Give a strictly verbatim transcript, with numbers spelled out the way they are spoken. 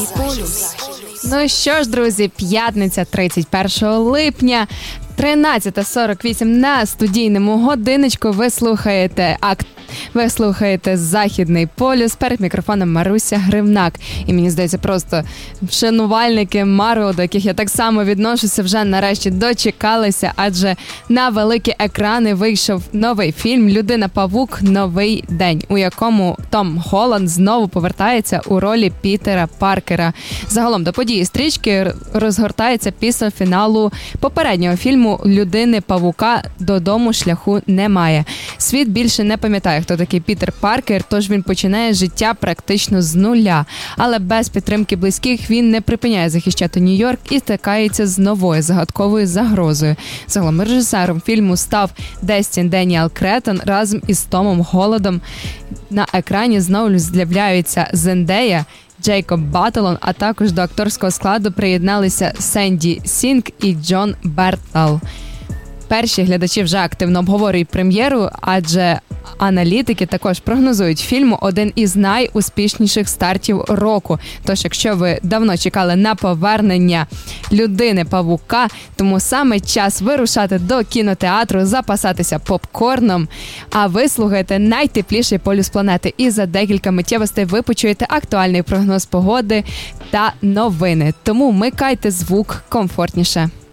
полюс. Ну що ж, друзі, п'ятниця, тридцять першого липня, тринадцята сорок вісім на студійному годиночку. Ви слухаєте акт. Ви слухаєте «Західний полюс», перед мікрофоном Маруся Гривнак. І мені здається, просто шанувальники Марвел, до яких я так само відношуся, вже нарешті дочекалися, адже на великі екрани вийшов новий фільм «Людина-павук. Новий день», у якому Том Холланд знову повертається у ролі Пітера Паркера. Загалом до події стрічки розгортається після фіналу попереднього фільму «Людини-павука. Додому шляху немає». Світ більше не пам'ятає, хто такий Пітер Паркер, тож він починає життя практично з нуля. Але без підтримки близьких він не припиняє захищати Нью-Йорк і стикається з новою загадковою загрозою. Загалом режисером фільму став Дестін Деніел Кретон разом із Томом Холландом. На екрані знову з'являються Зендея, Джейкоб Баттелон, а також до акторського складу приєдналися Сенді Сінг і Джон Бертал. Перші глядачі вже активно обговорюють прем'єру, адже аналітики також прогнозують фільму один із найуспішніших стартів року. Тож, якщо ви давно чекали на повернення Людини-павука, тому саме час вирушати до кінотеатру, запасатися попкорном, а ви слухаєте найтепліший полюс планети. І за декілька миттєвостей ви почуєте актуальний прогноз погоди та новини. Тому вмикайте звук комфортніше.